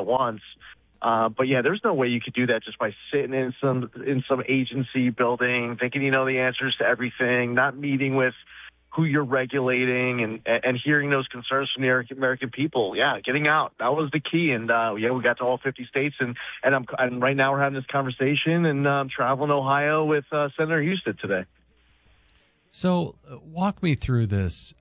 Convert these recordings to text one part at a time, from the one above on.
at once. But yeah, there's no way you could do that just by sitting in some agency building, thinking you know the answers to everything, not meeting with who you're regulating and hearing those concerns from the American people. Yeah, getting out. That was the key. And yeah, we got to all 50 states. And right now we're having this conversation and traveling to Ohio with Senator Husted today. So walk me through this.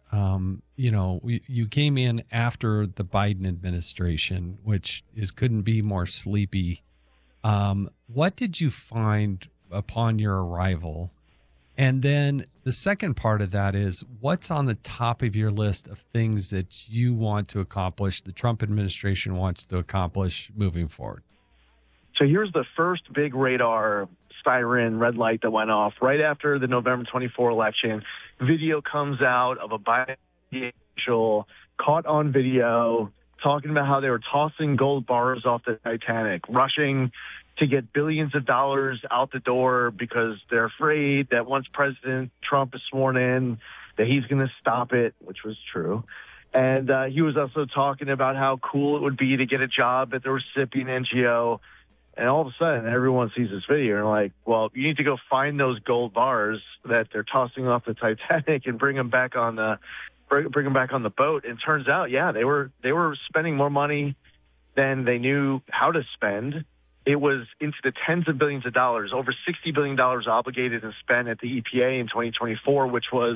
You came in after the Biden administration, which couldn't be more sleepy. What did you find upon your arrival? And then the second part of that is, what's on the top of your list of things that you want to accomplish, the Trump administration wants to accomplish moving forward? So here's the first big radar siren red light that went off right after the November 24 election. Video comes out of a Biden official caught on video talking about how they were tossing gold bars off the Titanic, rushing to get billions of dollars out the door because they're afraid that once President Trump is sworn in, that he's going to stop it, which was true. And he was also talking about how cool it would be to get a job at the recipient NGO. And all of a sudden, everyone sees this video and like, well, you need to go find those gold bars that they're tossing off the Titanic and bring them back on the boat. And it turns out, yeah, they were spending more money than they knew how to spend. It was into the tens of billions of dollars, over $60 billion obligated and spent at the EPA in 2024, which was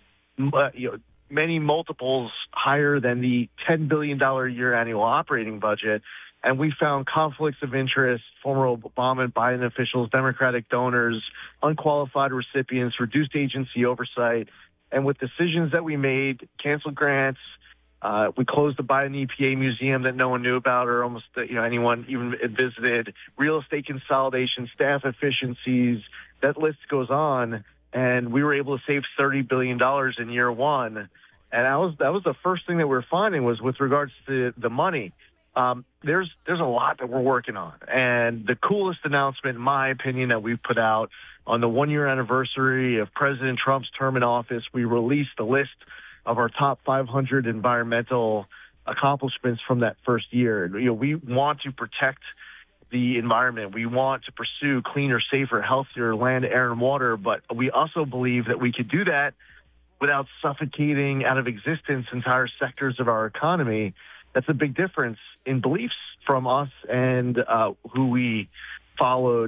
many multiples higher than the $10 billion a year annual operating budget. And we found conflicts of interest, former Obama and Biden officials, Democratic donors, unqualified recipients, reduced agency oversight. And with decisions that we made, canceled grants, we closed the Biden EPA museum that no one knew about or almost anyone even visited, real estate consolidation, staff efficiencies, that list goes on. And we were able to save $30 billion in year one. And that was the first thing that we were finding was with regards to the money. There's a lot that we're working on. And the coolest announcement, in my opinion, that we put out on the 1-year anniversary of President Trump's term in office, we released the list of our top 500 environmental accomplishments from that first year. We want to protect the environment. We want to pursue cleaner, safer, healthier land, air, and water. But we also believe that we could do that without suffocating out of existence entire sectors of our economy. That's a big difference in beliefs from us and who we followed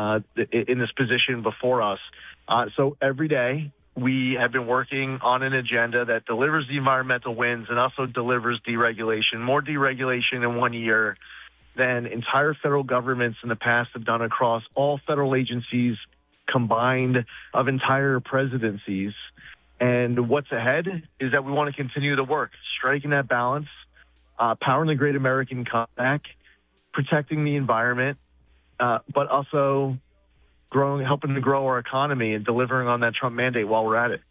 in this position before us. So every day we have been working on an agenda that delivers the environmental wins and also delivers deregulation, more deregulation in 1 year than entire federal governments in the past have done across all federal agencies combined of entire presidencies. And what's ahead is that we want to continue to work, striking that balance, powering the great American comeback, protecting the environment, but also helping to grow our economy and delivering on that Trump mandate while we're at it.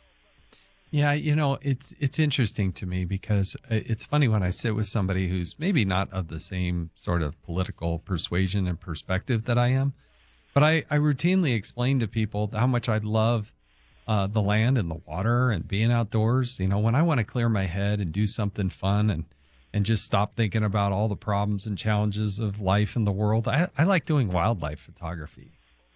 Yeah, it's interesting to me because it's funny when I sit with somebody who's maybe not of the same sort of political persuasion and perspective that I am, but I routinely explain to people how much I love the land and the water and being outdoors. When I want to clear my head and do something fun and just stop thinking about all the problems and challenges of life in the world, I like doing wildlife photography.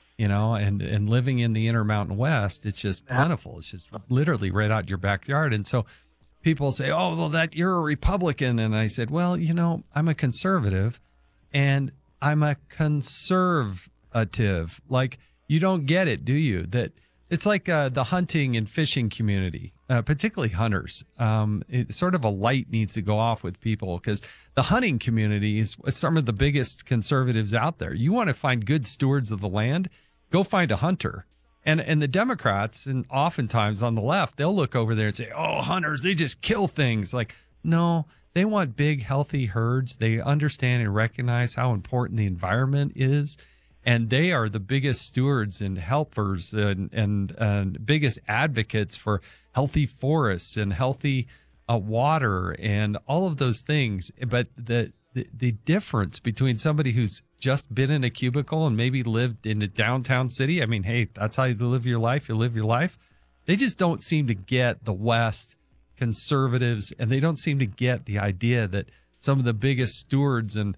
And living in the Intermountain West, it's just plentiful. It's just literally right out your backyard. And so people say, oh, well, that you're a Republican. And I said, well, I'm a conservative and I'm a conservative. Like, you don't get it, do you? That it's like the hunting and fishing community, particularly hunters. Sort of a light needs to go off with people because the hunting community is some of the biggest conservatives out there. You want to find good stewards of the land, go find a hunter. And the Democrats, and oftentimes on the left, they'll look over there and say, oh, hunters, they just kill things. Like, no, they want big, healthy herds. They understand and recognize how important the environment is. And they are the biggest stewards and helpers and biggest advocates for healthy forests and healthy water and all of those things. But the difference between somebody who's just been in a cubicle and maybe lived in a downtown city, I mean, hey, that's how you live your life. You live your life. They just don't seem to get the West conservatives, and they don't seem to get the idea that some of the biggest stewards and